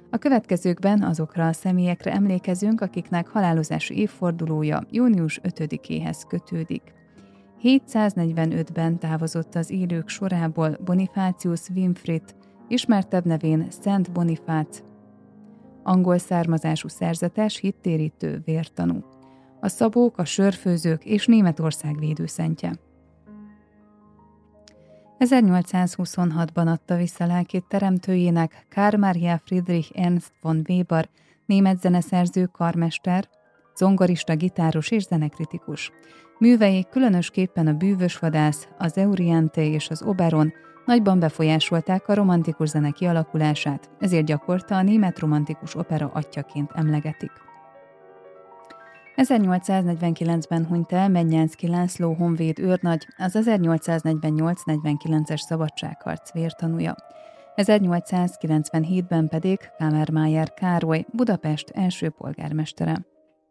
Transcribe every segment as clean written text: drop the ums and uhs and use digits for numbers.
A következőkben azokra a személyekre emlékezünk, akiknek halálozási évfordulója június 5-éhez kötődik. 745-ben távozott az élők sorából Bonifácius Winfrid, ismertebb nevén Szent Bonifác, angol származású szerzetes, hittérítő, vértanú. A szabók, a sörfőzők és Németország védőszentje. 1826-ban adta vissza lelkét teremtőjének Karl Maria Friedrich Ernst von Weber, német zeneszerző, karmester, zongorista, gitáros és zenekritikus. Művei, különösképpen a Bűvös vadász, az Euryante és az Oberon nagyban befolyásolták a romantikus zene kialakulását, ezért gyakorta a német romantikus opera atyjaként emlegetik. 1849-ben hunyt el Mennyánszky László honvéd őrnagy, az 1848-49-es szabadságharc vértanúja. 1897-ben pedig Kammermayer Károly, Budapest első polgármestere.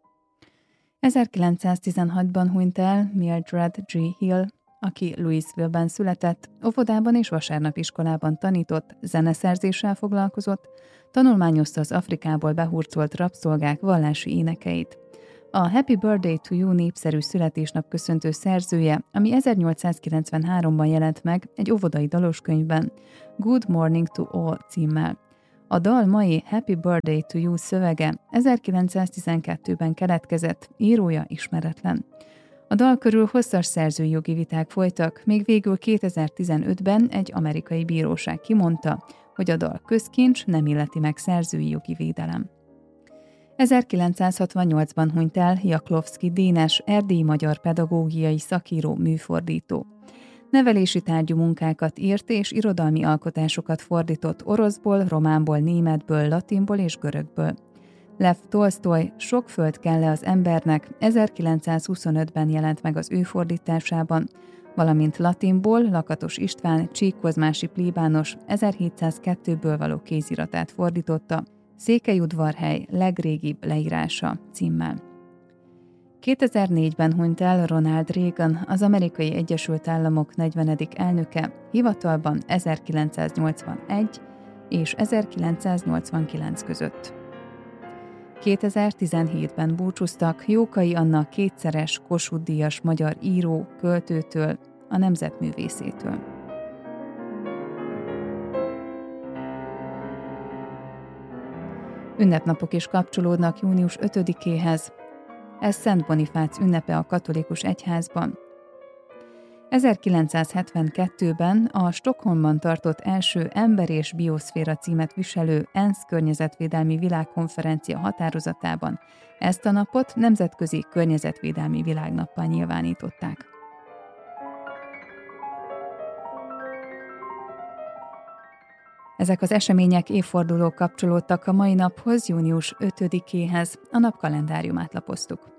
1916-ban hunyt el Mildred G. Hill, aki Louisville-ben született, óvodában és vasárnapiskolában tanított, zeneszerzéssel foglalkozott, tanulmányozta az Afrikából behurcolt rabszolgák vallási énekeit. A Happy Birthday to You népszerű születésnap köszöntő szerzője, ami 1893-ban jelent meg egy óvodai daloskönyvben, Good Morning to All címmel. A dal mai Happy Birthday to You szövege 1912-ben keletkezett, írója ismeretlen. A dal körül hosszas szerzői jogi viták folytak, még végül 2015-ben egy amerikai bíróság kimondta, hogy a dal közkincs, nem illeti meg szerzői jogi védelem. 1968-ban hunyt el Jaklowski Dénes, erdélyi magyar pedagógiai szakíró, műfordító. Nevelési tárgyú munkákat írt és irodalmi alkotásokat fordított oroszból, románból, németből, latinból és görögből. Lev Tolsztoj Sok föld kell-e az embernek 1925-ben jelent meg az ő fordításában, valamint latinból Lakatos István Csíkkozmási plébános 1702-ből való kéziratát fordította, Székelyudvarhely legrégibb leírása címmel. 2004-ben hunyt el Ronald Reagan, az Amerikai Egyesült Államok 40. elnöke, hivatalban 1981 és 1989 között. 2017-ben búcsúztak Jókai Anna kétszeres Kossuth-díjas magyar író, költőtől, a nemzetművészétől. Ünnepnapok is kapcsolódnak június 5-éhez. Ez Szent Bonifác ünnepe a katolikus egyházban. 1972-ben a Stockholmban tartott első Ember és Bioszféra címet viselő ENSZ környezetvédelmi világkonferencia határozatában ezt a napot nemzetközi környezetvédelmi világnappá nyilvánították. Ezek az események, évfordulók kapcsolódtak a mai naphoz, június 5-éhez, a nap kalendáriumát lapoztuk.